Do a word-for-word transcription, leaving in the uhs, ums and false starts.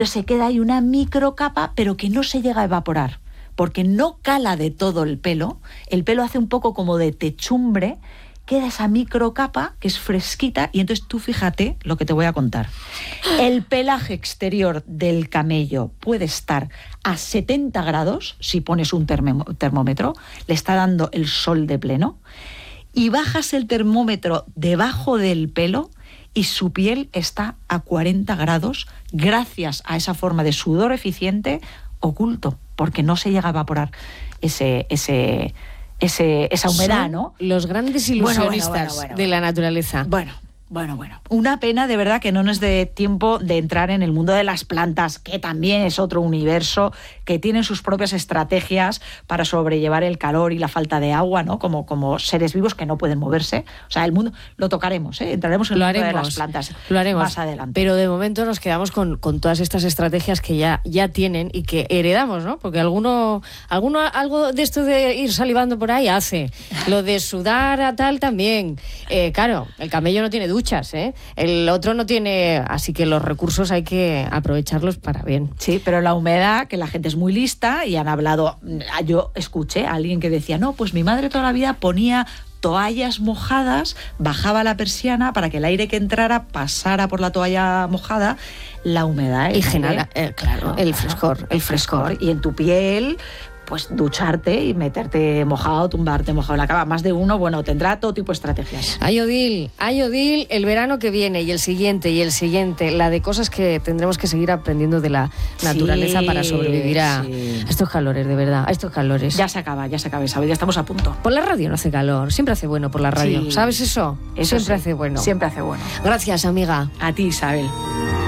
se queda ahí una microcapa, pero que no se llega a evaporar, porque no cala de todo el pelo, el pelo hace un poco como de techumbre, queda esa microcapa que es fresquita, y entonces tú fíjate lo que te voy a contar. El pelaje exterior del camello puede estar a setenta grados, si pones un termo- termómetro, le está dando el sol de pleno, y bajas el termómetro debajo del pelo y su piel está a cuarenta grados gracias a esa forma de sudor eficiente oculto, porque no se llega a evaporar ese... ese Ese, esa humedad, Son ¿no? Los grandes ilusionistas bueno, bueno, bueno, bueno, de la naturaleza. Bueno, bueno, bueno. Una pena, de verdad, que no nos dé tiempo de entrar en el mundo de las plantas, que también es otro universo, que tienen sus propias estrategias para sobrellevar el calor y la falta de agua, ¿no? Como, como seres vivos que no pueden moverse. O sea, el mundo lo tocaremos, ¿eh? Entraremos en el Lo mundo haremos, de las plantas lo haremos, más adelante. Pero de momento nos quedamos con, con todas estas estrategias que ya, ya tienen y que heredamos, ¿no? Porque alguno, alguno algo de esto de ir salivando por ahí hace. Lo de sudar a tal también. Eh, claro, el camello no tiene duchas, ¿eh? El otro no tiene... Así que los recursos hay que aprovecharlos para bien. Sí, pero la humedad, que la gente es muy lista y han hablado... Yo escuché a alguien que decía, no, pues mi madre toda la vida ponía toallas mojadas, bajaba la persiana para que el aire que entrara pasara por la toalla mojada, la humedad... Y genera, eh, claro, el frescor, el frescor. Y en tu piel... pues ducharte y meterte mojado, tumbarte mojado en la cama. Más de uno, bueno, tendrá todo tipo de estrategias. Ay, Odil, ay, Odil, el verano que viene y el siguiente y el siguiente, la de cosas que tendremos que seguir aprendiendo de la naturaleza sí, para sobrevivir a, sí. a estos calores, de verdad, a estos calores. Ya se acaba, ya se acaba, Isabel, ya estamos a punto. Por la radio no hace calor, siempre hace bueno por la radio. Sí. ¿Sabes eso? Eso siempre sí. hace bueno. Siempre hace bueno. Gracias, amiga. A ti, Isabel.